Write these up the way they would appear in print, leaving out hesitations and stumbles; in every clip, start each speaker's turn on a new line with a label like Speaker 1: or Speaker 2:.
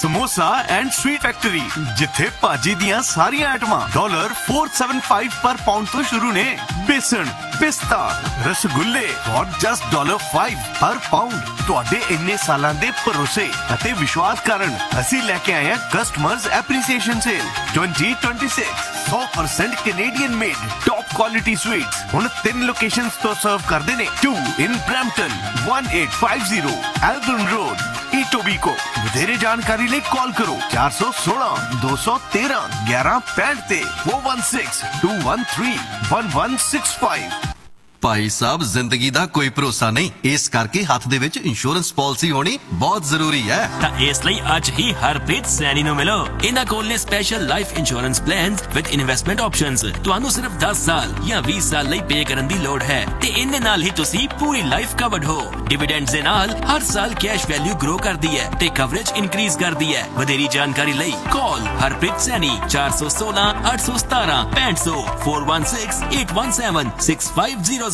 Speaker 1: Samosa and sweet factory जिथे भाजी दियां सारियां आइटमां $475 पर पाउंड तो शुरू ने। बेसन, पिस्ता, रसगुल्ले और जस्ट $5 पर पाउंड। तुहाडे इन्ने सालां दे भरोसे अते विश्वास कारण असीं लेके आए हैं customers appreciation cell 2026। 100% Canadian made top quality sweets हुण 3 लोकेशंस तो सर्व करदे ने। 2 इन ब्रैम्पटन, 1850 एल्बर्न रोड, ईटोबीको। ਵਧੇਰੇ ਜਾਣਕਾਰੀ ਲਈ ਕਾਲ ਕਰੋ 416 213 1165 ਤੇ 416 213 1165।
Speaker 2: ਭਾਈ ਸਾਹਿਬ ਜ਼ਿੰਦਗੀ ਦਾ ਕੋਈ ਭਰੋਸਾ ਨਹੀਂ, ਇਸ ਕਰਕੇ ਹੱਥ ਦੇ ਵਿੱਚ ਇੰਸ਼ੋਰੈਂਸ ਪਾਲਿਸੀ ਹੋਣੀ ਬਹੁਤ ਜ਼ਰੂਰੀ ਹੈ।
Speaker 3: ਤਾਂ ਇਸ ਲਈ ਅੱਜ ਹੀ ਹਰਪ੍ਰੀਤ ਸੈਣੀ ਨੂੰ ਮਿਲੋ। ਇਹਨਾਂ ਕੋਲ ਨੇ special life insurance plans with investment options. ਤੁਹਾਨੂੰ ਸਿਰਫ 10 ਸਾਲ ਜਾਂ 20 ਸਾਲ ਲਈ ਪੇ ਕਰਨ ਦੀ ਲੋੜ ਹੈ ਤੇ ਇਹਦੇ ਨਾਲ ਹੀ ਤੁਸੀਂ ਪੂਰੀ ਲਾਈਫ ਕਵਰਡ ਹੋ। ਡਿਵੀਡੈਂਡਸ ਦੇ ਨਾਲ ਹਰ ਸਾਲ ਕੈਸ਼ ਵੈਲਿਊ ਗਰੋ ਕਰਦੀ ਹੈ ਤੇ ਕਵਰੇਜ ਇਨਕਰੀਜ਼ ਕਰਦੀ ਹੈ। ਵਧੇਰੀ ਜਾਣਕਾਰੀ ਲਈ ਕਾਲ ਹਰਪ੍ਰੀਤ ਸੈਣੀ 416 817 6500 416 817 6500।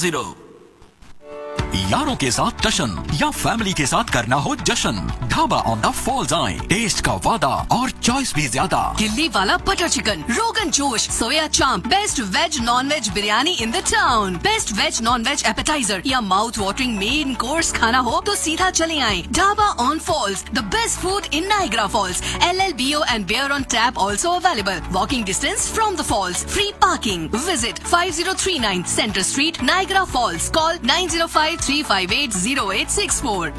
Speaker 4: यारों के साथ जश्न या फैमिली के साथ करना हो जश्न, ढाबा ऑन द फॉल्स आए। टेस्ट का वादा और चॉइस भी ज्यादा।
Speaker 5: किल्ली वाला butter chicken, rogan josh, soya chaap, best veg non veg biryani in the town, best veg non veg appetiser या माउथ वाटरिंग मेन कोर्स खाना हो तो सीधा चले आए dhaba on false, the best food in Niagara Falls. LLBO and beer on tap also available. Walking distance from the falls. Free parking. Visit 5039 Center Street, Niagara Falls. Call 905-358-0864.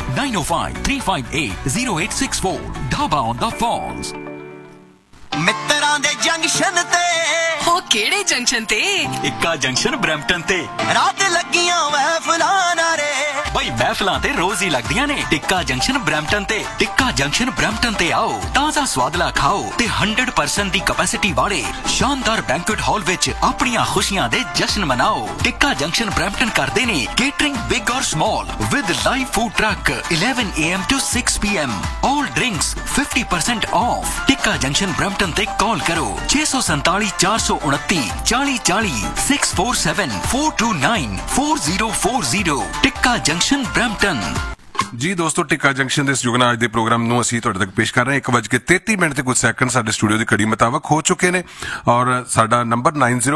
Speaker 4: 905-358-0864. Dhaba on the falls.
Speaker 6: ਮਿੱਤਰਾਂ ਦੇ junction ਤੇ
Speaker 5: ਹੋ ਕਿਹੜੇ junction ਤੇ?
Speaker 4: ਇੱਕਾ junction Brampton ਤੇ
Speaker 6: ਰਾਤ ਲੱਗੀਆਂ ਮਹਿਫਲਾਂ ਨਾਰੇ।
Speaker 4: ਬਈ ਮਹਿਫਲਾਂ ਤੇ ਰੋਜ਼ ਹੀ ਲੱਗਦੀਆਂ ਨੇ। ਟਿੱਕਾ ਜੰਕਸ਼ਨ ਬਰੈਂਪਟਨ ਤੇ। ਟਿੱਕਾ ਜੰਕਸ਼ਨ ਬਰੈਂਪਟਨ ਤੇ ਆਓ, ਤਾਜ਼ਾ ਸਵਾਦਲਾ ਖਾਓ ਤੇ 100% ਦੀ ਕਪੈਸਿਟੀ ਵਾਲੇ ਸ਼ਾਨਦਾਰ ਬੈਂਕੁਏਟ ਹਾਲ ਵਿੱਚ ਆਪਣੀਆਂ ਖੁਸ਼ੀਆਂ ਦੇ ਜਸ਼ਨ ਮਨਾਓ। ਟਿੱਕਾ ਜੰਕਸ਼ਨ ਬਰੈਂਪਟਨ ਕਰਦੇ ਨੇ ਕੇਟਰਿੰਗ ਬਿਗ ਔਰ small with live food truck 11 AM to 6 PM। All drinks 50% off। Tikka junction Brampton ਤੇ ਕਾਲ ਕਰੋ 647 429 40 40 647 429 4040। ਟਿੱਕਾ ਜੰਕਸ਼ਨ ਬਰੈਂਪਟਨ।
Speaker 7: जी दोस्तों, टिक्का जंक्शन ਦੇ ਯੁਗਨਾ ਅੱਜ ਦੇ ਪ੍ਰੋਗਰਾਮ ਨੂੰ ਅਸੀਂ ਤੁਹਾਡੇ ਤੱਕ ਪੇਸ਼ ਕਰ ਰਹੇ ਹਾਂ। 1:33 ਤੇ ਕੁਝ ਸੈਕਿੰਡ ਸਾਡੇ ਸਟੂਡੀਓ ਦੀ ਘੜੀ ਮੁਤਾਬਕ ਹੋ ਚੁੱਕੇ ਨੇ ਔਰ ਸਾਡਾ ਨੰਬਰ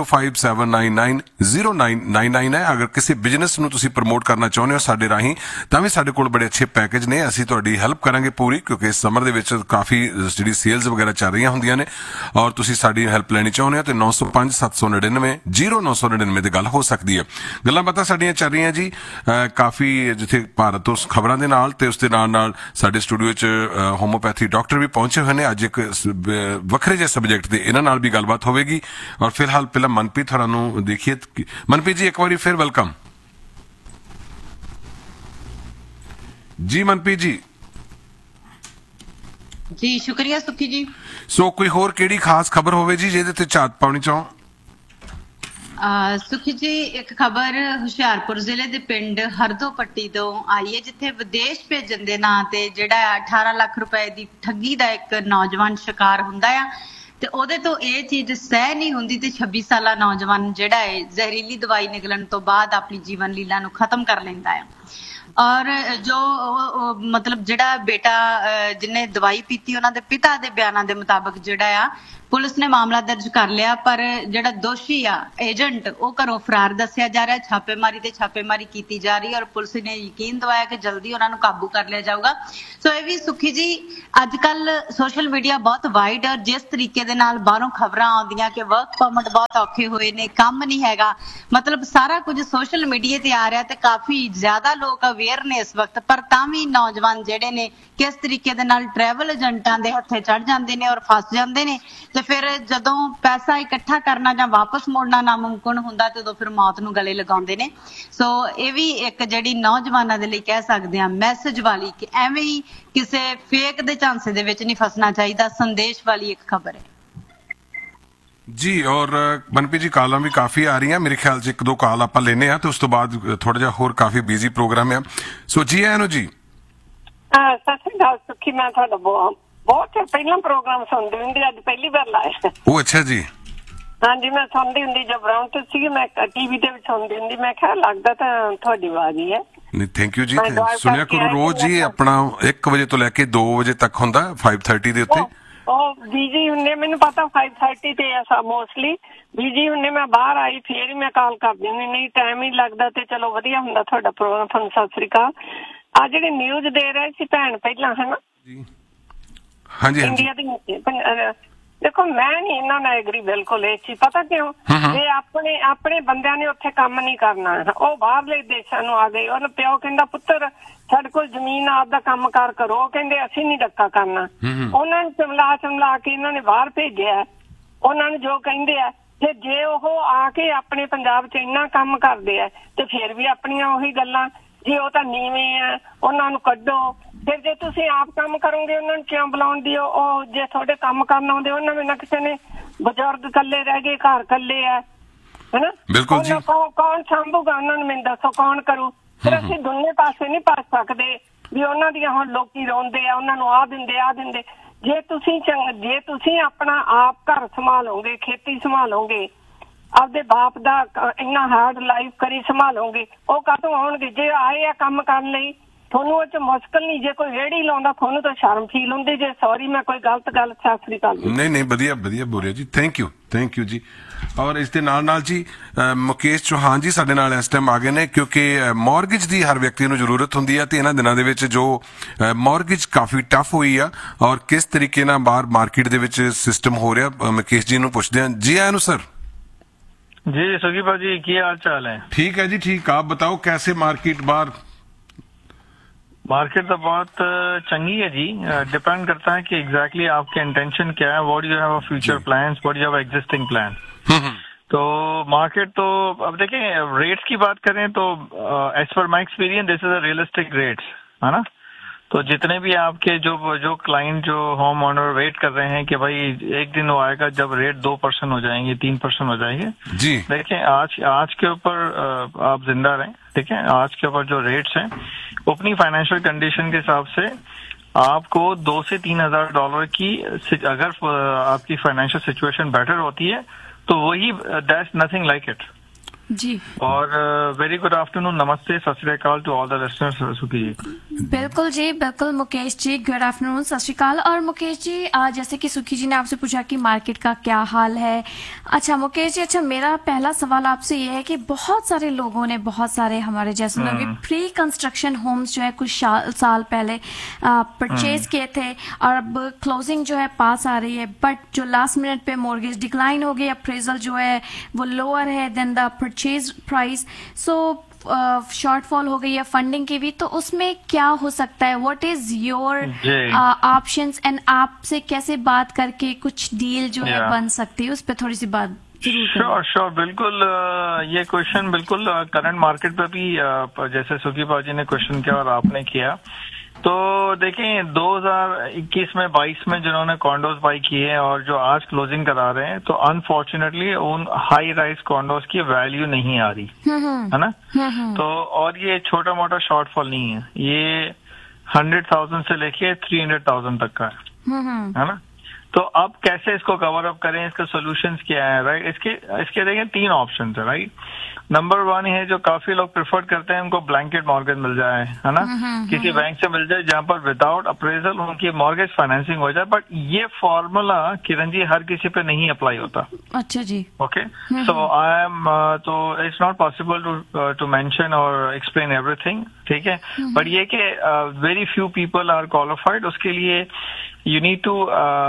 Speaker 7: 9057990999 ਹੈ। ਅਗਰ ਕਿਸੇ ਬਿਜ਼ਨਸ ਨੂੰ ਤੁਸੀਂ ਪ੍ਰਮੋਟ ਕਰਨਾ ਚਾਹੁੰਦੇ ਹੋ ਸਾਡੇ ਰਾਹੀਂ ਤਾਂ ਵੀ ਸਾਡੇ ਕੋਲ ਬੜੇ ਅੱਛੇ ਪੈਕੇਜ ਨੇ। ਅਸੀਂ ਤੁਹਾਡੀ ਹੈਲਪ ਕਰਾਂਗੇ ਪੂਰੀ, ਕਿਉਂਕਿ ਇਸ ਸਮਰ ਦੇ ਵਿੱਚ ਕਾਫੀ ਜਿਹੜੀ ਸੇਲਸ ਵਗੈਰਾ ਚੱਲ ਰਹੀਆਂ ਹੁੰਦੀਆਂ ਨੇ ਔਰ ਤੁਸੀਂ ਸਾਡੀ ਹੈਲਪ ਲੈਣੀ ਚਾਹੁੰਦੇ ਹੋ ਤੇ 9057990999 ਤੇ ਗੱਲ ਹੋ ਸਕਦੀ ਹੈ। ਗੱਲਾਂ ਬਾਤਾਂ ਸਾਡੀਆਂ ਚੱਲ ਰਹੀਆਂ ਜੀ ਕਾਫੀ ਜਿੱਥੇ ਭਾਰਤ ਤੋਂ ਖਬਰਾਂ ਦੇ ਨਾਲ ਤੇ ਉਸ ਦੇ ਨਾਲ ਸਾਡੇ ਸਟੂਡੀਓ 'ਚ ਹੋਮੋਪੈਥੀ ਡਾਕਟਰ ਵੀ ਪਹੁੰਚੇ ਹੋਏ ਨੇ। ਅੱਜ ਇੱਕ ਵੱਖਰੇ ਜਿਹੇ ਸਬਜੈਕਟ ਤੇ ਇਹਨਾਂ ਨਾਲ ਵੀ ਗੱਲਬਾਤ ਹੋਵੇਗੀ ਔਰ ਫਿਲਹਾਲ ਪਹਿਲਾਂ ਮਨਪ੍ਰੀਤ ਹੋਰਾਂ ਨੂੰ ਦੇਖੀਏ। ਮਨਪ੍ਰੀਤ ਜੀ, ਇੱਕ ਵਾਰੀ ਫਿਰ ਵੈਲਕਮ ਜੀ। ਮਨਪ੍ਰੀਤ ਜੀ
Speaker 8: ਜੀ ਸ਼ੁਕਰੀਆ ਸੁਖੀ ਜੀ।
Speaker 7: ਸੋ ਕੋਈ ਹੋਰ ਕਿਹੜੀ ਖਾਸ ਖਬਰ ਹੋਵੇ ਜੀ ਜਿਹਦੇ ਤੇ ਝਾਤ ਪਾਉਣੀ ਚਾਹੋ?
Speaker 8: ਸੁਖੀ ਜੀ, ਇੱਕ ਖਬਰ ਹੁਸ਼ਿਆਰਪੁਰ ਜ਼ਿਲ੍ਹੇ ਦੇ ਪਿੰਡ ਹਰਦੋ ਪੱਟੀ ਤੋਂ ਆਈ ਹੈ, ਜਿੱਥੇ ਵਿਦੇਸ਼ ਭੇਜਣ ਦੇ ਨਾਂ ਤੇ ਜਿਹੜਾ 18 ਲੱਖ ਰੁਪਏ ਦੀ ਠੱਗੀ ਦਾ ਇੱਕ ਨੌਜਵਾਨ ਸ਼ਿਕਾਰ ਹੁੰਦਾ ਆ ਤੇ ਉਹਦੇ ਤੋਂ ਇਹ ਚੀਜ਼ ਸਹਿ ਨਹੀਂ ਹੁੰਦੀ ਤੇ 26 ਸਾਲਾ ਨੌਜਵਾਨ ਜਿਹੜਾ ਹੈ ਜ਼ਹਿਰੀਲੀ ਦਵਾਈ ਨਿਕਲਣ ਤੋਂ ਬਾਅਦ ਆਪਣੀ ਜੀਵਨ ਲੀਲਾ ਨੂੰ ਖਤਮ ਕਰ ਲੈਂਦਾ ਆ। ਔਰ ਜੋ ਮਤਲਬ ਜਿਹੜਾ ਬੇਟਾ ਜਿਹਨੇ ਦਵਾਈ ਪੀਤੀ ਉਹਨਾਂ ਦੇ ਪਿਤਾ ਦੇ ਬਿਆਨਾਂ ਦੇ ਮੁਤਾਬਕ ਜਿਹੜਾ ਆ ਪੁਲਿਸ ਨੇ ਮਾਮਲਾ ਦਰਜ ਕਰ ਲਿਆ, ਪਰ ਜਿਹੜਾ ਦੋਸ਼ੀ ਆ ਏਜੰਟ ਉਹ ਘਰੋਂ ਫਰਾਰ ਦੱਸਿਆ ਜਾ ਰਿਹਾ। ਛਾਪੇਮਾਰੀ ਤੇ ਛਾਪੇਮਾਰੀ ਕੀਤੀ ਜਾ ਰਹੀ ਹੈ ਔਰ ਪੁਲਿਸ ਨੇ ਯਕੀਨ ਦਿਵਾਇਆ ਕਿ ਜਲਦੀ ਉਹਨਾਂ ਨੂੰ ਕਾਬੂ ਕਰ ਲਿਆ ਜਾਊਗਾ। ਸੋ ਇਹ ਵੀ ਸੁਖੀ ਜੀ, ਅੱਜ ਕੱਲ ਸੋਸ਼ਲ ਮੀਡੀਆ ਬਹੁਤ ਵਾਈਡ ਔਰ ਜਿਸ ਤਰੀਕੇ ਦੇ ਨਾਲ ਬਾਹਰੋਂ ਖਬਰਾਂ ਆਉਂਦੀਆਂ ਕਿ ਵਰਕ ਪਰਮਿਟ ਬਹੁਤ ਔਖੇ ਹੋਏ ਨੇ, ਕੰਮ ਨਹੀਂ ਹੈਗਾ, ਮਤਲਬ ਸਾਰਾ ਕੁਝ ਸੋਸ਼ਲ ਮੀਡੀਆ ਤੇ ਆ ਰਿਹਾ ਤੇ ਕਾਫੀ ਜ਼ਿਆਦਾ ਲੋਕ ਅਵੇਅਰ ਨੇ ਇਸ ਵਕਤ। ਪਰ ਤਾਂ ਵੀ ਨੌਜਵਾਨ ਜਿਹੜੇ ਨੇ ਕਿਸ ਤਰੀਕੇ ਦੇ ਨਾਲ ਟਰੈਵਲ ਏਜੰਟਾਂ ਦੇ ਹੱਥੇ ਚੜ ਜਾਂਦੇ ਨੇ ਔਰ ਫਸ ਜਾਂਦੇ ਨੇ ਤੇ ਫਿਰ ਜਦੋਂ ਪੈਸਾ ਇਕੱਠਾ ਕਰਨਾ ਜਾਂ ਵਾਪਸ ਮੋੜਨਾ ਨਾਮੁਮਕਿਨ ਹੁੰਦਾ ਤੇ ਉਦੋਂ ਫਿਰ ਮੌਤ ਨੂੰ ਗਲੇ ਲਗਾਉਂਦੇ ਨੇ। ਸੋ ਇਹ ਵੀ ਇੱਕ ਜਿਹੜੀ ਨੌਜਵਾਨਾਂ ਦੇ ਲਈ ਕਹਿ ਸਕਦੇ ਹਾਂ ਮੈਸੇਜ ਵਾਲੀ ਕਿ ਐਵੇਂ ਹੀ ਕਿਸੇ ਫੇਕ ਦੇ ਝਾਂਸੇ ਦੇ ਵਿੱਚ ਨਹੀਂ ਫਸਣਾ ਚਾਹੀਦਾ, ਸੰਦੇਸ਼ ਵਾਲੀ ਇੱਕ ਖਬਰ ਹੈ
Speaker 7: ਜੀ। ਔਰ ਮਨਪ੍ਰੀਤ ਜੀ, ਕਾਲਾਂ ਵੀ ਕਾਫੀ ਆ ਰਹੀਆਂ, ਮੇਰੇ ਖਿਆਲ 'ਚ 1-2 ਕਾਲ ਆਪਾਂ ਲੈਨੇ ਆ ਤੇ ਉਸ ਤੋਂ ਬਾਅਦ ਥੋੜਾ ਜਿਹਾ ਹੋਰ ਕਾਫੀ ਬਿਜ਼ੀ ਪ੍ਰੋਗਰਾਮ ਆ। ਸੋ ਜੀ ਆਇਆਂ ਨੂੰ ਜੀ।
Speaker 9: ਸਤਿ ਸ਼੍ਰੀ ਅਕਾਲ ਸੁਖੀ, ਮੈਂ ਤੁਹਾਡਾ ਬਹੁਤ ਪਹਿਲਾਂ ਪ੍ਰੋਗਰਾਮ ਸੁਣਦੀ ਹੁੰਦੀ, ਅੱਜ ਪਹਿਲੀ ਵਾਰ ਲਾਇਆ।
Speaker 7: ਉਹ ਅੱਛਾ ਜੀ।
Speaker 9: ਹਾਂਜੀ, ਮੈਂ ਸੁਣਦੀ ਹੁੰਦੀ ਜਬ ਬਰਾਊਨ ਤੇ ਸੀ, ਮੈਂ ਟੀਵੀ ਤੇ ਵੀ ਸੁਣਦੀ ਹੁੰਦੀ, ਮੈਂ ਕਿਹਾ ਲੱਗਦਾ ਤਾਂ ਤੁਹਾਡੀ ਆਵਾਜ਼ ਹੀ ਹੈ।
Speaker 7: ਨਹੀਂ ਥੈਂਕ ਯੂ ਜੀ
Speaker 9: ਮੈਂ drive
Speaker 7: ਸੁਣਿਆ
Speaker 9: ਕਰਕੇ
Speaker 7: ਕਰੋ
Speaker 9: ਆਈ
Speaker 7: ਰੋਜ਼
Speaker 9: ਸੀ
Speaker 7: ਹੀ
Speaker 9: ਮੈਂ
Speaker 7: ਆਪਣਾ 1 ਵਜੇ ਤੋਂ ਲੈ ਕੇ 2 ਵਜੇ ਤੱਕ ਹੁੰਦਾ 5:30 ਦੇ ਉੱਤੇ
Speaker 9: ਉਹ ਬੀਜੀ ਹੁੰਨੇ ਮੈਨੂੰ ਪਤਾ 5:30 ਤੇ ਆ ਮੋਸਟਲੀ ਬੀਜੀ ਹੁੰਨੇ ਮੈਂ ਬਾਹਰ ਆਈ ਫੇਰ ਹੀ ਮੈਂ ਕਾਲ ਕਰਦੀ ਹੁੰਦੀ ਨਹੀਂ ਟਾਈਮ ਹੀ ਲੱਗਦਾ ਤੇ ਚਲੋ ਵਧੀਆ ਹੁੰਦਾ ਤੁਹਾਡਾ ਪ੍ਰੋਗਰਾਮ ਤੁਹਾਨੂੰ ਸਤਿ ਸ੍ਰੀ ਅਕਾਲ ਆ ਜਿਹੜੇ ਨਿਊਜ਼ ਦੇ ਰਹੇ ਸੀ ਭੈਣ ਪਹਿਲਾਂ ਹਨਾ
Speaker 7: ਜੀ ਹਾਂਜੀ ਹਾਂਜੀ
Speaker 9: ਇੰਡੀਆ ਦੀ ਦੇਖੋ ਮੈਂ ਨਹੀਂ ਇਹਨਾਂ ਨਾਲ ਐਗਰੀ ਬਿਲਕੁਲ ਇਹ ਚੀਜ਼ ਪਤਾ ਕਿਉਂ ਜੇ ਆਪਣੇ ਬੰਦਿਆਂ ਨੇ ਉੱਥੇ ਕੰਮ ਨਹੀਂ ਕਰਨਾ ਉਹ ਬਾਹਰਲੇ ਦੇਸ਼ਾਂ ਨੂੰ ਆ ਗਏ ਉਹਨੂੰ ਪਿਓ ਕਹਿੰਦਾ ਪੁੱਤਰ ਸਾਡੇ ਕੋਲ ਜ਼ਮੀਨ ਆਪਦਾ ਕੰਮਕਾਰ ਕਰੋ ਉਹ ਕਹਿੰਦੇ ਅਸੀਂ ਨਹੀਂ ਡੱਕਾ ਕਰਨਾ ਉਹਨਾਂ ਨੂੰ ਚਮਲਾ ਕੇ ਇਹਨਾਂ ਨੇ ਬਾਹਰ ਭੇਜਿਆ ਉਹਨਾਂ ਨੂੰ ਜੋ ਕਹਿੰਦੇ ਆ ਤੇ ਜੇ ਉਹ ਆ ਕੇ ਆਪਣੇ ਪੰਜਾਬ 'ਚ ਇੰਨਾ ਕੰਮ ਕਰਦੇ ਆ ਤੇ ਫਿਰ ਵੀ ਆਪਣੀਆਂ ਉਹੀ ਗੱਲਾਂ ਜੇ ਉਹ ਤਾਂ ਨੀਵੇਂ ਆ ਉਹਨਾਂ ਨੂੰ ਕੱਢੋ ਫਿਰ ਜੇ ਤੁਸੀਂ ਆਪ ਕੰਮ ਕਰੋਗੇ ਉਹਨਾਂ ਨੂੰ ਕਿਉਂ ਬੁਲਾਉਂਦੇ ਹੋ ਉਹ ਜੇ ਤੁਹਾਡੇ ਕੰਮ ਕਰਨ ਆਉਂਦੇ ਉਹਨਾਂ ਨੂੰ ਨਾ ਕਿਸੇ ਨੇ ਬਜ਼ੁਰਗ ਇਕੱਲੇ ਰਹਿ ਗਏ ਘਰ ਇਕੱਲੇ ਆ ਹਨਾ
Speaker 7: ਬਿਲਕੁਲ ਜੀ
Speaker 9: ਕੌਣ ਸੰਭੂਗਾ ਉਹਨਾਂ ਨੂੰ ਮੈਨੂੰ ਦੱਸੋ ਕੌਣ ਕਰੂ ਫਿਰ ਅਸੀਂ ਦੋਨੇ ਪਾਸੇ ਨਹੀਂ ਪਾ ਸਕਦੇ ਵੀ ਉਹਨਾਂ ਦੀਆਂ ਹੁਣ ਲੋਕੀ ਰੋਂਦੇ ਆ ਉਹਨਾਂ ਨੂੰ ਆ ਦਿੰਦੇ ਜੇ ਤੁਸੀਂ ਆਪਣਾ ਆਪ ਘਰ ਸੰਭਾਲੋਗੇ ਖੇਤੀ ਸੰਭਾਲੋਗੇ ਆਪਦੇ ਬਾਪ ਦਾ ਇੰਨਾ ਹਾਰਡ ਲਾਈਫ ਕਰੀ ਸੰਭਾਲੋਗੇ ਉਹ ਕਦੋਂ ਆਉਣਗੇ ਜੇ ਆਏ ਆ ਕੰਮ ਕਰਨ ਲਈ ਤੁਹਾਨੂੰ ਉਹ ਚ ਮੁਸ਼ਕਲ ਨਹੀਂ ਜੇ ਕੋਈ ਰੇੜੀ ਲਾਉਂਦਾ ਤੁਹਾਨੂੰ ਤਾਂ ਸ਼ਰਮ ਫੀਲ ਹੁੰਦੀ ਜੇ ਸੌਰੀ ਮੈਂ ਕੋਈ ਗਲਤ ਗੱਲ ਸਤਿ ਸ੍ਰੀ ਅਕਾਲ
Speaker 7: ਨਹੀਂ ਵਧੀਆ ਬੋਲਿਆ ਜੀ ਥੈਂਕ ਯੂ ਜੀ ਔਰ ਇਸ ਦੇ ਨਾਲ ਜੀ ਮੁਕੇਸ਼ ਚੌਹਾਨ ਜੀ ਸਾਡੇ ਨਾਲ ਇਸ ਟਾਈਮ ਆ ਗਏ ਨੇ ਕਿਉਂਕਿ ਮੌਰਗੇਜ ਦੀ ਹਰ ਵਿਅਕਤੀ ਨੂੰ ਜ਼ਰੂਰਤ ਹੁੰਦੀ ਹੈ ਤੇ ਇਹਨਾਂ ਦਿਨਾਂ ਦੇ ਵਿੱਚ ਜੋ ਮੌਰਗੇਜ ਕਾਫੀ ਟਫ ਹੋਈ ਆ ਔਰ ਕਿਸ ਤਰੀਕੇ ਨਾਲ ਬਾਹਰ ਮਾਰਕੀਟ ਦੇ ਵਿੱਚ ਸਿਸਟਮ ਹੋ ਰਿਹਾ ਮੁਕੇਸ਼ ਜੀ ਨੂੰ ਪੁੱਛਦੇ ਹਾਂ ਜੀ ਆਇਆਂ ਨੂੰ ਸਰ
Speaker 10: जी सुखीपा जी क्या हाल चाल है
Speaker 7: ठीक है जी ठीक आप बताओ कैसे मार्केट बाहर
Speaker 10: मार्केट तो बहुत चंगी है जी डिपेंड करता है कि एग्जैक्टली आपके इंटेंशन क्या है what you have future plans what you have existing plan तो मार्केट तो अब देखें रेट्स की बात करें तो as per my experience this is a realistic rates है ना तो जितने भी आपके जो क्लाइंट जो होम ओनर वेट कर रहे हैं कि भाई एक दिन वो आएगा जब रेट 2% हो जाएंगे 3% हो जाएंगे
Speaker 7: जी देखें
Speaker 10: आज के ऊपर आप जिंदा रहें ठीक है आज के ऊपर जो रेट्स हैं अपनी फाइनेंशियल कंडीशन के हिसाब से आपको $2,000 से $3,000 की अगर आपकी फाइनेंशियल सिचुएशन बेटर होती है तो वही दैट्स नथिंग लाइक इट
Speaker 11: जी
Speaker 10: और वेरी गुड आफ्टरनून नमस्ते सत श्री अकाल टू ऑल द लिसनर्स सुखी जी
Speaker 11: बिल्कुल मुकेश जी गुड आफ्टरनून सत श्री अकाल और मुकेश जी जैसे कि सुखी जी ने आपसे पूछा कि मार्केट का क्या हाल है अच्छा मुकेश जी अच्छा मेरा पहला सवाल आपसे ये है कि बहुत सारे लोगों ने बहुत सारे हमारे जैसे लोग प्री कंस्ट्रक्शन होम्स जो है कुछ साल पहले परचेज किए थे और अब क्लोजिंग जो है पास आ रही है बट जो लास्ट मिनट पे मॉर्गेज डिक्लाइन हो गई अप्रेजल जो है वो लोअर है then the purchase price so shortfall हो गई है फंडिंग की भी तो उसमें क्या हो सकता है what is your options and आपसे कैसे बात करके कुछ डील जो है बन सकती है उस पर थोड़ी सी बात
Speaker 10: श्योर बिल्कुल ये क्वेश्चन बिल्कुल करंट मार्केट पे भी जैसे सुखीपा जी ने क्वेश्चन किया और आपने किया तो देखें 2021 में 22 में जिन्होंने कॉन्डोज बाई किए और जो आज क्लोजिंग करा रहे हैं तो अनफॉर्चुनेटली उन हाई राइज कॉन्डोज की वैल्यू नहीं आ रही है ना तो और ये छोटा मोटा शॉर्टफॉल नहीं है ये 100,000 से लेके 300,000 तक का है ना तो अब कैसे इसको कवर अप करें इसका सोल्यूशंस क्या है राइट इसके देखें 3 ऑप्शन है राइट नंबर 1 है जो काफी लोग प्रेफर करते हैं उनको ब्लैंकेट मॉर्गेज मिल जाए है ना किसी बैंक से मिल जाए जहां पर विदाउट अप्रेजल उनकी मॉर्गेज फाइनेंसिंग हो जाए बट ये फॉर्मूला किरण जी हर किसी पे नहीं अप्लाई होता
Speaker 11: अच्छा जी
Speaker 10: ओके सो आई एम तो it's not possible to mention और एक्सप्लेन एवरीथिंग ठीक है बट ये कि very few people are qualified उसके लिए you need to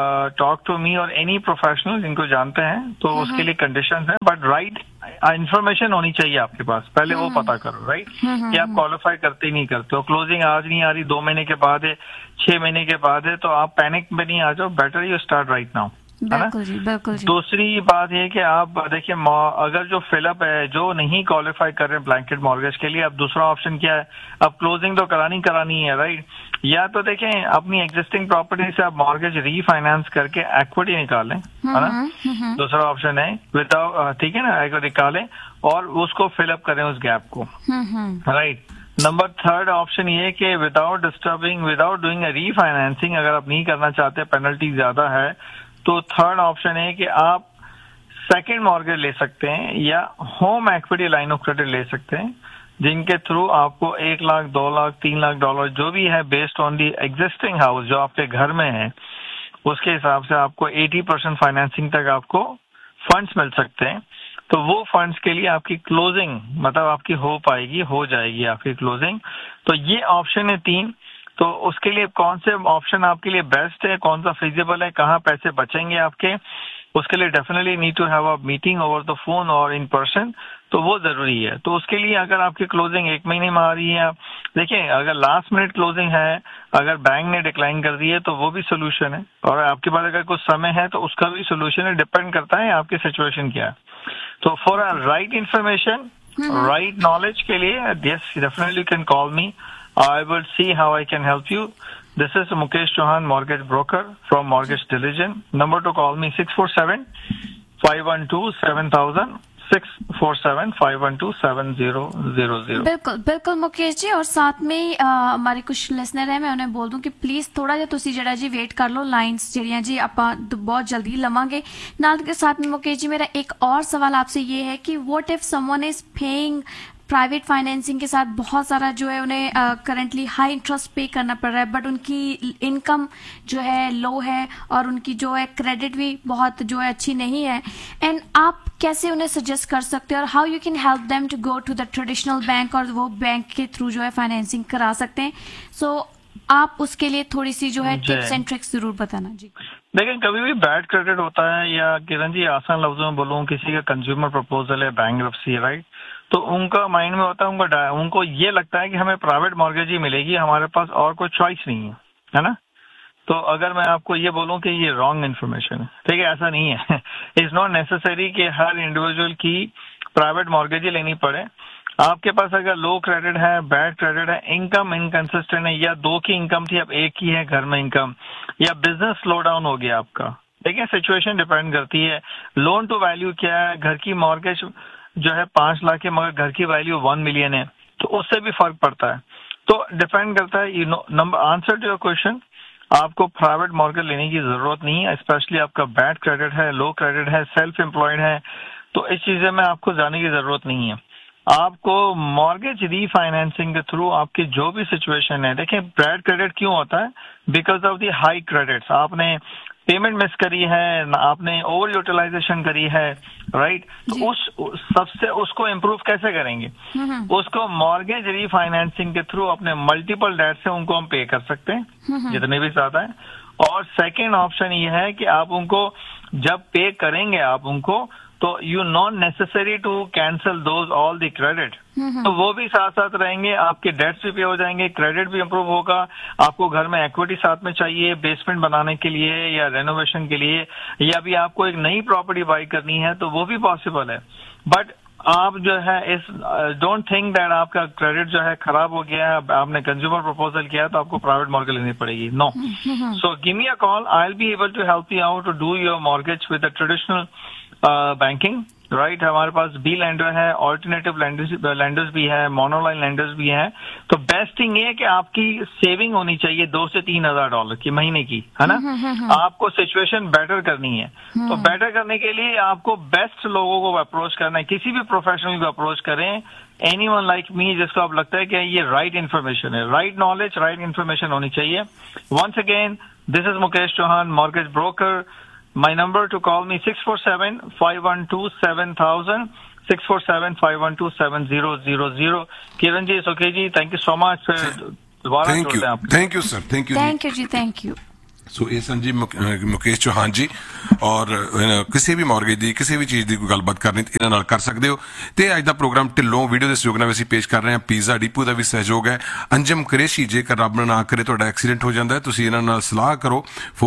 Speaker 10: talk to me और एनी प्रोफेशनल जिनको जानते हैं तो उसके लिए कंडीशंस हैं बट राइट इंफॉर्मेशन होनी चाहिए आपके पास पहले वो पता करो राइट कि आप क्वालिफाई करते ही नहीं करते हो क्लोजिंग आज नहीं आ रही 2 महीने के बाद है 6 महीने के बाद है तो आप पैनिक में नहीं आ जाओ better you start right now
Speaker 11: बिल्कुल जी
Speaker 10: दूसरी बात ये कि आप देखिए अगर जो फिलअप है जो नहीं क्वालिफाई कर रहे ब्लैंकेट मॉर्गेज के लिए अब दूसरा ऑप्शन क्या है अब क्लोजिंग तो करानी है राइट या तो देखें अपनी एग्जिस्टिंग प्रॉपर्टी से आप मॉर्गेज रीफाइनेंस करके इक्विटी निकालें है ना दूसरा ऑप्शन है विदाउट ठीक है ना इक्विटी निकालें और उसको फिलअप करें उस गैप को राइट नंबर 3 ऑप्शन ये कि without disturbing without doing a refinancing अगर आप नहीं करना चाहते पेनल्टी ज्यादा है तो 3rd ऑप्शन है कि आप सेकंड मॉर्गेज ले सकते हैं या home equity line of credit ले सकते हैं जिनके थ्रू आपको 1 लाख, 2 लाख, 3 लाख डॉलर जो भी है based on the existing house जो आपके घर में है, उसके हिसाब से आपको 80% फाइनेंसिंग तक आपको फंड्स मिल सकते हैं। तो वो फंड्स के लिए आपकी क्लोजिंग मतलब आपकी हो जाएगी आपकी क्लोजिंग। तो ये ऑप्शन है 3। तो उसके लिए कौन से ऑप्शन आपके लिए बेस्ट है, कौन सा फिजिबल है, कहाँ पैसे बचेंगे आपके, उसके लिए definitely need to have a meeting over the phone और इन पर्सन, तो वो जरूरी है। तो उसके लिए अगर आपकी क्लोजिंग 1 महीने में आ रही है, देखिए अगर लास्ट मिनट क्लोजिंग है, अगर बैंक ने डिक्लाइन कर दी है तो वो भी सोल्यूशन है, और आपके पास अगर कुछ समय है तो उसका भी सोल्यूशन है, डिपेंड करता है आपकी सिचुएशन क्या है। तो for a right information, right knowledge के लिए yes definitely you can call me, I will see how I can help you. This is Mukesh Chauhan, mortgage broker from Mortgage Diligent. Number to call me 647-512-7000, 647-512-7000.
Speaker 11: बिल्कुल मुकेश जी, और साथ में हमारे कुछ listener है, मैं उन्हें बोल दूं कि प्लीज थोड़ा जिहा तुसी जेड़ा जी वेट कर लो, लाइन्स ਜਿਹੜੀਆਂ जी ਆਪਾਂ बहुत जल्दी लवांगे। नाल के साथ में मुकेश जी मेरा एक और सवाल आपसे ये है कि what if someone is paying private financing के साथ बहुत सारा जो है उन्हें करंटली हाई इंटरेस्ट पे करना पड़ रहा है, बट उनकी इनकम जो है लो है और उनकी जो है क्रेडिट भी बहुत जो है अच्छी नहीं है, एंड आप कैसे उन्हें सजेस्ट कर सकते हैं और how you can help them to go to the traditional bank और वो बैंक के थ्रू जो है फाइनेंसिंग करा सकते हैं? सो आप उसके लिए थोड़ी सी जो है टिप्स एंड ट्रिक्स जरूर बताना जी।
Speaker 10: लेकिन कभी भी बैड क्रेडिट होता है, या किरण जी आसान लफ्जों में बोलूं, किसी का कंज्यूमर प्रपोजल है, बैंकरप्सी है, राइट, तो उनका माइंड में होता है, उनको ये लगता है कि हमें प्राइवेट मॉर्गेज ही मिलेगी, हमारे पास और कोई चॉइस नहीं है ना। तो अगर मैं आपको ये बोलूं कि ये रॉन्ग इन्फॉर्मेशन है, ठीक है, ऐसा नहीं है। इट्स नॉट नेसेसरी कि हर इंडिविजुअल की प्राइवेट मॉर्गेज ही लेनी पड़े। आपके पास अगर लो क्रेडिट है, बैड क्रेडिट है, इनकम इनकंसिस्टेंट है, या 2 की इनकम थी अब 1 की है घर में इनकम, या बिजनेस स्लो डाउन हो गया आपका, देखिए सिचुएशन डिपेंड करती है। लोन टू वैल्यू क्या है, घर की मॉर्गेज जो है 5 लाख है मगर घर की वैल्यू 1 मिलियन है, तो उससे भी फर्क पड़ता है। तो डिपेंड करता है, आंसर टू योर क्वेश्चन, आपको प्राइवेट मॉर्गेज लेने की जरूरत नहीं है, स्पेशली आपका बैड क्रेडिट है, लो क्रेडिट है, सेल्फ एम्प्लॉयड है, तो इस चीजें में आपको जाने की जरूरत नहीं है। आपको मॉर्गेज रीफाइनेंसिंग के थ्रू आपकी जो भी सिचुएशन है, देखिए बैड क्रेडिट क्यों होता है, because of the high credits, आपने पेमेंट मिस करी है, आपने ओवर यूटिलाइजेशन करी है, राइट, तो उसको इम्प्रूव कैसे करेंगे? उसको मॉर्गेज रीफाइनेंसिंग के थ्रू अपने मल्टीपल डेट से उनको हम पे कर सकते हैं, जितने भी ज्यादा है। और सेकेंड ऑप्शन ये है कि आप उनको जब पे करेंगे आप उनको, तो you not necessary to cancel those all the credit, तो वो भी साथ साथ रहेंगे, आपके डेट्स भी पे हो जाएंगे, क्रेडिट भी इंप्रूव होगा। आपको घर में इक्विटी साथ में चाहिए बेसमेंट बनाने के लिए या रेनोवेशन के लिए, या भी आपको एक नई प्रॉपर्टी बाई करनी है, तो वो भी पॉसिबल है। बट आप जो है इस डोंट थिंक दैट आपका क्रेडिट जो है खराब हो गया है, आपने कंज्यूमर प्रपोजल किया तो आपको प्राइवेट मॉर्गेज लेनी पड़ेगी, no. So give me a call, I will be able to help you out to do your mortgage with the traditional banking, right. हमारे पास बी लेंडर है, ऑल्टरनेटिव लेंडर्स भी है, मोनोलाइन lenders भी है। तो बेस्ट थिंग ये कि आपकी सेविंग होनी चाहिए 2 से 3 हजार डॉलर की महीने की, है ना। आपको सिचुएशन बेटर करनी है, तो बेटर करने के लिए आपको बेस्ट लोगों को अप्रोच करना है, किसी भी प्रोफेशनल को अप्रोच करें, एनीवन लाइक मी, जिसको आप लगता है कि ये राइट इन्फॉर्मेशन है, राइट नॉलेज, राइट इन्फॉर्मेशन होनी चाहिए। Once again this is Mukesh Chauhan, mortgage broker. My number to call me 647-512-7000, 647-512-7000. Kiran ji, okay ji, thank you so much.
Speaker 7: Thank you sir, thank you ji, thank you. सो ਇਹ ਸਨ ਜੀ ਮੁਕੇਸ਼ ਚੌਹਾਨ ਜੀ, ਔਰ ਕਿਸੇ ਵੀ mortgage ਦੀ ਕਿਸੇ ਵੀ ਚੀਜ਼ ਦੀ ਕੋਈ ਗੱਲਬਾਤ ਕਰਨੀ ਤੇ ਇਹਨਾਂ ਨਾਲ ਕਰ ਸਕਦੇ ਹੋ। ਤੇ ਅੱਜ ਦਾ ਪ੍ਰੋਗਰਾਮ ਢਿੱਲੋਂ ਵੀਡੀਓ ਦੇ ਸਹਿਯੋਗ ਨਾਲ ਅਸੀਂ ਪੇਸ਼ ਕਰ ਰਹੇ ਹਾਂ। ਪੀਜ਼ਾ ਡੀਪੂ ਦਾ ਵੀ ਸਹਿਯੋਗ ਹੈ। ਅੰਜਮ ਕੁਰੈਸ਼ੀ, ਜੇਕਰ ਰੱਬ ਨਾ ਕਰੇ ਤੁਹਾਡਾ ਐਕਸੀਡੈਂਟ ਹੋ ਜਾਂਦਾ ਹੈ, ਤੁਸੀਂ ਇਹਨਾਂ ਨਾਲ ਸਲਾਹ ਕਰੋ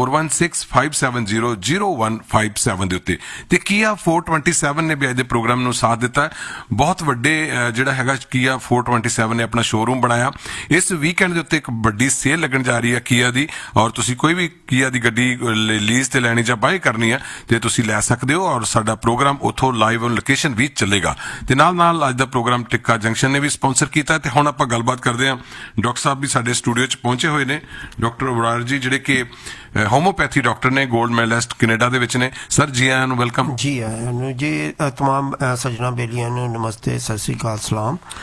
Speaker 7: 4165700157 ਦੇ ਉੱਤੇ। ਤੇ ਕੀਆ 427 ਨੇ ਵੀ ਅੱਜ ਦੇ ਪ੍ਰੋਗਰਾਮ ਨੂੰ ਸਾਥ ਦਿੱਤਾ। ਬਹੁਤ ਵੱਡੇ ਜਿਹੜਾ ਹੈਗਾ ਕੀਆ 427 ਨੇ ਆਪਣਾ ਸ਼ੋਰੂਮ ਬਣਾਇਆ। ਇਸ ਵੀਕਐਂਡ ਦੇ ਉੱਤੇ ਇੱਕ ਵੱਡੀ ਸੇਲ ਲੱਗਣ ਜਾ ਰਹੀ ਹੈ ਕੀਆ ਦੀ, ਔਰ ਤੁਸੀਂ ਕੋਈ ਵੀ ਕੀਆ ਦੀ ਗੱਡੀ ਲੀਜ਼ ਤੇ ਲੈਣੀ ਜਾਂ ਬਾਏ ਕਰਨੀ ਹੈ ਤੇ ਤੁਸੀਂ ਲੈ ਸਕਦੇ ਹੋ। ਔਰ ਸਾਡਾ ਪ੍ਰੋਗਰਾਮ ਉੱਥੋਂ ਲਾਈਵ ਔਨ ਲੋਕੇਸ਼ਨ ਵੀ ਚੱਲੇਗਾ। ਤੇ ਨਾਲ ਨਾਲ ਅੱਜ ਦਾ ਪ੍ਰੋਗਰਾਮ ਟਿੱਕਾ ਜੰਕਸ਼ਨ ਨੇ ਵੀ ਸਪਾਂਸਰ ਕੀਤਾ। ਤੇ ਹੁਣ ਆਪਾਂ ਗੱਲਬਾਤ ਕਰਦੇ ਹਾਂ, ਡਾਕਟਰ ਸਾਹਿਬ ਵੀ ਸਾਡੇ ਸਟੂਡੀਓ 'ਚ ਪਹੁੰਚੇ ਹੋਏ ਨੇ, ਡਾਕਟਰ ਉਬਰਾਰ ਜੀ, ਜਿਹੜੇ ਕਿ ਹੋਮੋਪੈਥੀ ਡਾਕਟਰ ਨੇ, 골ਡ ਮੈਡਲਿਸਟ ਕੈਨੇਡਾ ਦੇ ਵਿੱਚ ਨੇ। ਸਰ ਜੀ ਆਇਆਂ ਨੂੰ ਵੈਲਕਮ।
Speaker 12: ਜੀ ਆਇਆਂ ਨੂੰ ਜੀ, तमाम सजना बेलियां ਨੂੰ नमस्ते, सत श्री अकाल, सलाम।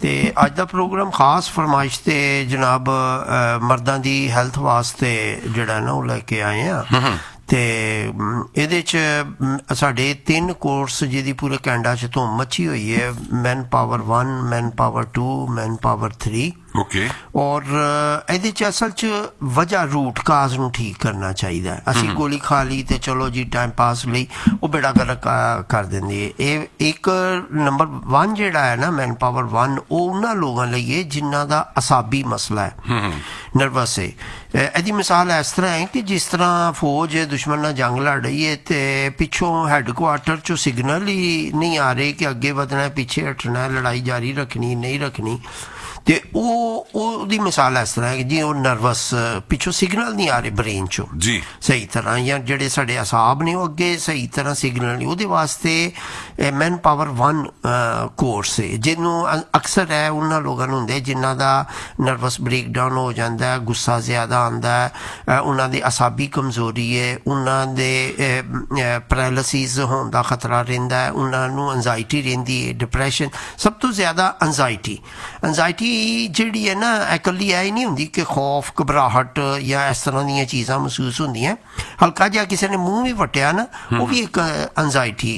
Speaker 12: ਤੇ ਅੱਜ ਦਾ ਪ੍ਰੋਗਰਾਮ ਖਾਸ ਫਰਮਾਇਸ਼ ਤੇ ਜਨਾਬ ਮਰਦਾਂ ਦੀ ਹੈਲਥ ਵਾਸਤੇ ਜਿਹੜਾ ਨਾ ਉਹ ਲੈ ਕੇ ਆਏ ਆ ਤੇ ਇਹਦੇ 'ਚ ਸਾਡੇ 3 ਕੋਰਸ ਜਿਹਦੀ ਪੂਰੇ ਕੈਨੇਡਾ 'ਚ ਧੁੰਮ ਮੱਚੀ ਹੋਈ ਹੈ, man power 1, man power 2, man power 3।
Speaker 7: Okay.
Speaker 12: ਔਰ ਇਹਦੇ 'ਚ ਅਸਲ 'ਚ ਵਜ੍ਹਾ ਰੂਟ ਕਾਜ਼ ਨੂੰ ਠੀਕ ਕਰਨਾ ਚਾਹੀਦਾ। ਅਸੀਂ ਗੋਲੀ ਖਾ ਲਈ ਤੇ ਚਲੋ ਜੀ ਟਾਈਮ ਪਾਸ ਲਈ ਉਹ ਬੇੜਾ ਗਰਕ ਕਰ ਦਿੰਦੀ ਹੈ। ਇਹ ਇੱਕ ਨੰਬਰ 1 ਜਿਹੜਾ ਹੈ ਨਾ ਮੈਨ ਪਾਵਰ 1, ਉਹ ਉਹਨਾਂ ਲੋਕਾਂ ਲਈ ਹੈ ਜਿਨ੍ਹਾਂ ਦਾ ਅਸਾਬੀ ਮਸਲਾ ਹੈ, ਨਰਵਸ ਹੈ। ਇਹਦੀ ਮਿਸਾਲ ਇਸ ਤਰ੍ਹਾਂ ਹੈ ਕਿ ਜਿਸ ਤਰ੍ਹਾਂ ਫੌਜ ਦੁਸ਼ਮਣ ਨਾਲ ਜੰਗ ਲੜ ਰਹੀ ਹੈ ਤੇ ਪਿੱਛੋਂ ਹੈੱਡਕੁਆਰਟਰ 'ਚੋਂ ਸਿਗਨਲ ਹੀ ਨਹੀਂ ਆ ਰਹੇ ਕਿ ਅੱਗੇ ਵਧਣਾ, ਪਿੱਛੇ ਹਟਣਾ, ਲੜਾਈ ਜਾਰੀ ਰੱਖਣੀ ਨਹੀਂ ਰੱਖਣੀ। ਤੇ ਉਹਦੀ ਮਿਸਾਲ ਇਸ ਤਰ੍ਹਾਂ ਹੈ ਕਿ ਜੀ ਉਹ ਨਰਵਸ, ਪਿੱਛੋਂ ਸਿਗਨਲ ਨਹੀਂ ਆ ਰਹੇ ਬ੍ਰੇਨ 'ਚੋਂ
Speaker 7: ਜੀ
Speaker 12: ਸਹੀ ਤਰ੍ਹਾਂ, ਜਾਂ ਜਿਹੜੇ ਸਾਡੇ ਅਸਾਬ ਨੇ ਉਹ ਅੱਗੇ ਸਹੀ ਤਰ੍ਹਾਂ ਸਿਗਨਲ ਨਹੀਂ। ਉਹਦੇ ਵਾਸਤੇ ਮੈਨ ਪਾਵਰ 1 ਕੋਰਸ ਹੈ, ਜਿਹਨੂੰ ਅਕਸਰ ਹੈ ਉਹਨਾਂ ਲੋਕਾਂ ਨੂੰ ਹੁੰਦੇ ਜਿਨ੍ਹਾਂ ਦਾ ਨਰਵਸ ਬ੍ਰੇਕਡਾਊਨ ਹੋ ਜਾਂਦਾ, ਗੁੱਸਾ ਜ਼ਿਆਦਾ ਆਉਂਦਾ, ਉਹਨਾਂ ਦੀ ਅਸਾਬੀ ਕਮਜ਼ੋਰੀ ਹੈ, ਉਹਨਾਂ ਦੇ ਪੈਰਾਲਿਸਿਸ ਹੋਣ ਦਾ ਖਤਰਾ ਰਹਿੰਦਾ, ਉਹਨਾਂ ਨੂੰ ਐਨਜ਼ਾਈਟੀ ਰਹਿੰਦੀ ਹੈ, ਡਿਪਰੈਸ਼ਨ, ਸਭ ਤੋਂ ਜ਼ਿਆਦਾ ਐਨਜ਼ਾਈਟੀ ਜਿਹੜੀ ਹੈ ਨਾ ਇਕੱਲੀ ਇਹ ਨਹੀਂ ਹੁੰਦੀ ਕਿ ਖੌਫ, ਘਬਰਾਹਟ ਜਾਂ ਇਸ ਤਰ੍ਹਾਂ ਦੀਆਂ ਚੀਜ਼ਾਂ ਮਹਿਸੂਸ ਹੁੰਦੀਆਂ। ਹਲਕਾ ਜਿਹਾ ਕਿਸੇ ਨੇ ਮੂੰਹ ਵੀ ਵਟਿਆ ਨਾ ਉਹ ਵੀ ਇੱਕ ਐਨਜ਼ਾਈਟੀ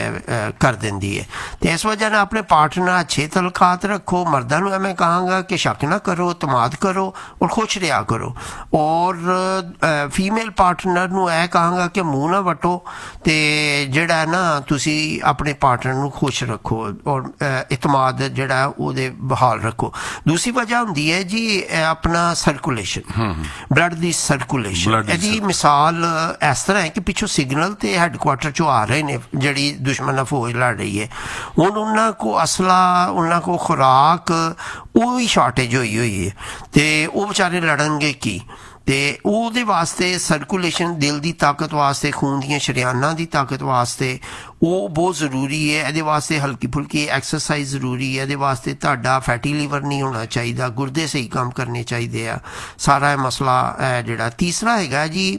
Speaker 12: ਕਰ ਦਿੰਦੀ ਹੈ। ਤੇ ਇਸ ਵਜ੍ਹਾ ਨਾਲ ਆਪਣੇ ਪਾਰਟਨਰ ਨਾਲ ਅੱਛੇ ਤਲਕਾਤ ਰੱਖੋ। ਮਰਦਾਂ ਨੂੰ ਮੈਂ ਕਹਾਂਗਾ ਕਿ ਸ਼ੱਕ ਨਾ ਕਰੋ, ਤਮਾਦ ਕਰੋ ਔਰ ਖੁਸ਼ ਰਿਹਾ ਕਰੋ। ਔਰ ਫੀਮੇਲ ਪਾਰਟਨਰ ਨੂੰ ਇਹ ਕਹਾਂਗਾ ਕਿ ਮੂੰਹ ਨਾ ਵਟੋ ਤੇ ਜਿਹੜਾ ਨਾ ਤੁਸੀਂ ਆਪਣੇ ਪਾਰਟਨਰ ਨੂੰ ਖੁਸ਼ ਰੱਖੋ ਔਰ ਇਤਮਾਦ ਜਿਹੜਾ ਉਹਦੇ ਬਹਾਲ ਰੱਖੋ। ਦੂਸਰੀ ਵਜ੍ਹਾ ਹੁੰਦੀ ਹੈ ਜੀ ਆਪਣਾ ਸਰਕੂਲੇਸ਼ਨ, ਬਲੱਡ ਦੀ ਸਰਕੂਲੇਸ਼ਨ। ਇਹਦੀ ਮਿਸਾਲ ਇਸ ਤਰ੍ਹਾਂ ਹੈ ਕਿ ਪਿੱਛੋਂ ਸਿਗਨਲ ਤੇ ਹੈੱਡਕੁਆਰਟਰ 'ਚੋਂ ਆ ਰਹੇ ਨੇ ਜਿਹੜੀ ਦੁਸ਼ਮਣ ਨਾਲ ਫੌਜ ਲੜ ਰਹੀ ਹੈ, ਹੁਣ ਉਹਨਾਂ ਕੋਲ ਅਸਲਾ, ਉਹਨਾਂ ਕੋਲ ਖੁਰਾਕ, ਉਹ ਵੀ ਸ਼ਾਰਟੇਜ ਹੋਈ ਹੈ ਤੇ ਉਹ ਵਿਚਾਰੇ ਲੜਨਗੇ ਕੀ। ਤੇ ਉਹਦੇ ਵਾਸਤੇ ਸਰਕੂਲੇਸ਼ਨ, ਦਿਲ ਦੀ ਤਾਕਤ ਵਾਸਤੇ, ਖੂਨ ਦੀਆਂ ਸ਼ਰੇਆਨਾਂ ਦੀ ਤਾਕਤ ਵਾਸਤੇ ਉਹ ਬਹੁਤ ਜ਼ਰੂਰੀ ਹੈ। ਇਹਦੇ ਵਾਸਤੇ ਹਲਕੀ ਫੁਲਕੀ ਐਕਸਰਸਾਈਜ਼ ਜ਼ਰੂਰੀ ਹੈ। ਇਹਦੇ ਵਾਸਤੇ ਤੁਹਾਡਾ ਫੈਟੀ ਲੀਵਰ ਨਹੀਂ ਹੋਣਾ ਚਾਹੀਦਾ, ਗੁਰਦੇ ਸਹੀ ਕੰਮ ਕਰਨੇ ਚਾਹੀਦੇ ਆ, ਸਾਰਾ ਇਹ ਮਸਲਾ ਜਿਹੜਾ। ਤੀਸਰਾ ਹੈਗਾ ਜੀ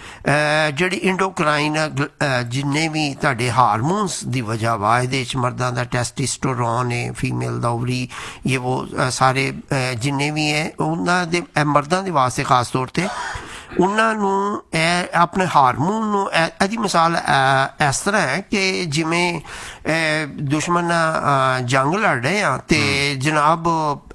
Speaker 12: ਜਿਹੜੀ ਇੰਡੋਕਰਾਈਨ, ਜਿੰਨੇ ਵੀ ਤੁਹਾਡੇ ਹਾਰਮੋਨਸ ਦੀ ਵਜ੍ਹਾ ਵਾ, ਇਹਦੇ 'ਚ ਮਰਦਾਂ ਦਾ ਟੈਸਟੋਸਟੇਰੋਨ ਹੈ, ਫੀਮੇਲ ਦਾ ਓਵਰੀ, ਇਹ ਉਹ ਸਾਰੇ ਜਿੰਨੇ ਵੀ ਹੈ ਉਹਨਾਂ ਦੇ, ਮਰਦਾਂ ਦੇ ਵਾਸਤੇ ਖਾਸ ਤੌਰ 'ਤੇ ਉਹਨਾਂ ਨੂੰ ਇਹ ਆਪਣੇ ਹਾਰਮੋਨ ਨੂੰ, ਇਹਦੀ ਮਿਸਾਲ ਇਸ ਤਰ੍ਹਾਂ ਹੈ ਕਿ ਜਿਵੇਂ ਦੁਸ਼ਮਣ ਨਾਲ ਜੰਗ ਲੜ ਰਹੇ ਆ ਤੇ ਜਨਾਬ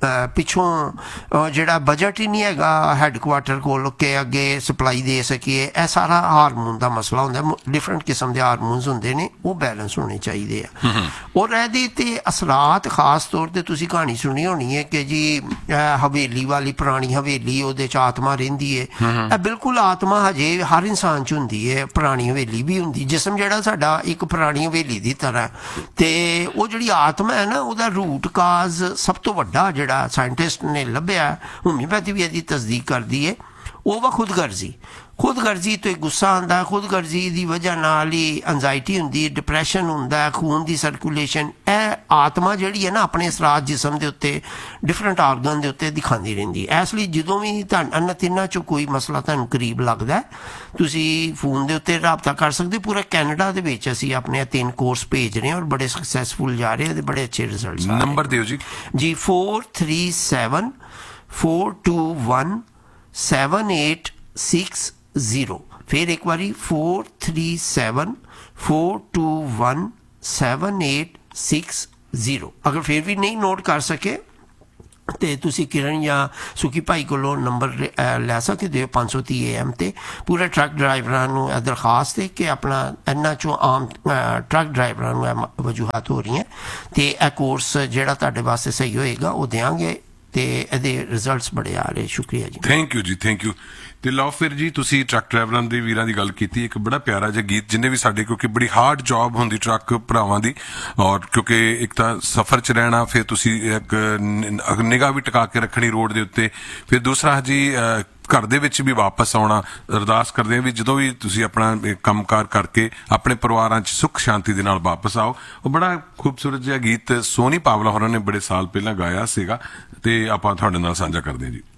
Speaker 12: ਪਿੱਛੋਂ ਜਿਹੜਾ ਬਜਟ ਹੀ ਨਹੀਂ ਹੈਗਾ ਹੈੱਡਕੁਆਰਟਰ ਕੋਲ ਕਿ ਅੱਗੇ ਸਪਲਾਈ ਦੇ ਸਕੀਏ। ਇਹ ਸਾਰਾ ਹਾਰਮੋਨ ਦਾ ਮਸਲਾ ਹੁੰਦਾ। ਡਿਫਰੈਂਟ ਕਿਸਮ ਦੇ ਹਾਰਮੋਨਸ ਹੁੰਦੇ ਨੇ, ਉਹ ਬੈਲੈਂਸ ਹੋਣੇ ਚਾਹੀਦੇ ਆ। ਔਰ ਇਹਦੇ ਤੇ ਅਸਰਾਤ ਖਾਸ ਤੌਰ ਤੇ ਤੁਸੀਂ ਕਹਾਣੀ ਸੁਣੀ ਹੋਣੀ ਹੈ ਕਿ ਜੀ ਹਵੇਲੀ ਵਾਲੀ, ਪੁਰਾਣੀ ਹਵੇਲੀ, ਉਹਦੇ 'ਚ ਆਤਮਾ ਰਹਿੰਦੀ ਹੈ। ਬਿਲਕੁਲ ਆਤਮਾ ਹਜੇ ਹਰ ਇਨਸਾਨ 'ਚ ਹੁੰਦੀ ਹੈ, ਪੁਰਾਣੀ ਹਵੇਲੀ ਵੀ ਹੁੰਦੀ। ਜਿਸਮ ਜਿਹੜਾ ਸਾਡਾ ਇੱਕ ਪੁਰਾਣੀ ਹਵੇਲੀ ਦੀ ਤਰ੍ਹਾਂ, ਤੇ ਉਹ ਜਿਹੜੀ ਆਤਮਾ ਹੈ ਨਾ ਉਹਦਾ ਰੂਟ ਕਾਜ਼ ਸਭ ਤੋਂ ਵੱਡਾ ਜਿਹੜਾ ਸਾਇੰਟਿਸਟ ਨੇ ਲੱਭਿਆ, ਹੋਮਿਓਪੈਥੀ ਵੀ ਇਹਦੀ ਤਸਦੀਕ ਕਰਦੀ ਹੈ, ਉਹ ਵਾ ਖੁਦਗਰਜ਼ੀ। ਖੁਦਗਰਜ਼ੀ ਤੋਂ ਗੁੱਸਾ ਆਉਂਦਾ, ਖੁਦਗਰਜ਼ੀ ਦੀ ਵਜ੍ਹਾ ਨਾਲ ਹੀ ਐਨਜ਼ਾਈਟੀ ਹੁੰਦੀ, ਡਿਪਰੈਸ਼ਨ ਹੁੰਦਾ, ਖੂਨ ਦੀ ਸਰਕੂਲੇਸ਼ਨ। ਇਹ ਆਤਮਾ ਜਿਹੜੀ ਹੈ ਨਾ ਆਪਣੇ ਅਸਰਾਤ ਜਿਸਮ ਦੇ ਉੱਤੇ, ਡਿਫਰੈਂਟ ਆਰਗਨ ਦੇ ਉੱਤੇ ਦਿਖਾਉਂਦੀ ਰਹਿੰਦੀ ਹੈ। ਇਸ ਲਈ ਜਦੋਂ ਵੀ ਤੁਹਾਨੂੰ ਤਿੰਨਾਂ 'ਚੋਂ ਕੋਈ ਮਸਲਾ ਤੁਹਾਨੂੰ ਕਰੀਬ ਲੱਗਦਾ, ਤੁਸੀਂ ਫੋਨ ਦੇ ਉੱਤੇ ਰਾਬਤਾ ਕਰ ਸਕਦੇ। ਪੂਰਾ ਕੈਨੇਡਾ ਦੇ ਵਿੱਚ ਅਸੀਂ ਆਪਣੇ 3 ਕੋਰਸ ਭੇਜ ਰਹੇ ਹਾਂ ਔਰ ਬੜੇ ਸਕਸੈਸਫੁਲ ਜਾ ਰਹੇ ਤੇ ਬੜੇ ਅੱਛੇ ਰਿਜ਼ਲਟਸ ਆ ਰਹੇ।
Speaker 7: ਨੰਬਰ ਦਿਓ ਜੀ।
Speaker 12: 437 421 7860। फिर एक बारी 437 421 7860। अगर फिर भी नहीं नोट कर सके तो तुसी किरण या सुखी भाई को नंबर लै सकते हो 530 AM ते। पूरे ट्रक ड्राइवरां नूं दरखास्त है कि अपना इन्हां चों आम ट्रक ड्राइवरां नूं वजूहात हो रही हैं ते यह कोर्स जिहड़ा तुहाडे वास्ते सही होएगा वो देंगे ਤੇ ਇਹਦੇ ਰਿਜ਼ਲਟਸ ਬੜੇ ਆ ਰਹੇ। ਸ਼ੁਕਰੀਆ ਜੀ।
Speaker 7: ਥੈਂਕ ਯੂ ਜੀ, ਥੈਂਕ ਯੂ। ਤੇ ਲਓ ਫਿਰ ਜੀ, ਤੁਸੀਂ ਟਰੱਕ ਡਰਾਈਵਰਾਂ ਦੇ ਵੀਰਾਂ ਦੀ ਗੱਲ ਕੀਤੀ, ਇੱਕ ਬੜਾ ਪਿਆਰਾ ਜਿਹਾ ਗੀਤ ਜਿੰਨੇ ਵੀ ਸਾਡੇ, ਕਿਉਂਕਿ ਬੜੀ ਹਾਰਡ ਜੌਬ ਹੁੰਦੀ ਟਰੱਕ ਭਰਾਵਾਂ ਦੀ, ਔਰ ਕਿਉਂਕਿ ਇੱਕ ਤਾਂ ਸਫ਼ਰ 'ਚ ਰਹਿਣਾ, ਫਿਰ ਤੁਸੀਂ ਇੱਕ ਨਿਗਾਹ ਵੀ ਟਿਕਾ ਕੇ ਰੱਖਣੀ ਰੋਡ ਦੇ ਉੱਤੇ, ਫਿਰ ਦੂਸਰਾ ਜੀ ਘਰ ਦੇ ਵਿੱਚ ਵੀ ਵਾਪਸ ਆਉਣਾ। ਅਰਦਾਸ ਕਰਦੇ ਹਾਂ ਵੀ ਜਦੋਂ ਵੀ ਤੁਸੀਂ ਆਪਣਾ ਕੰਮਕਾਰ ਕਰਕੇ ਆਪਣੇ ਪਰਿਵਾਰਾਂ 'ਚ ਸੁੱਖ ਸ਼ਾਂਤੀ ਦੇ ਨਾਲ ਵਾਪਸ ਆਓ। ਉਹ ਬੜਾ ਖੂਬਸੂਰਤ ਜਿਹਾ ਗੀਤ ਸੋਨੀ ਪਾਵਲਾ ਹੋਰਾਂ ਨੇ ਬੜੇ ਸਾਲ ਪਹਿਲਾਂ ਗਾਇਆ ਸੀਗਾ ਤੇ ਆਪਾਂ ਤੁਹਾਡੇ ਨਾਲ ਸਾਂਝਾ ਕਰਦੇ ਹਾਂ ਜੀ।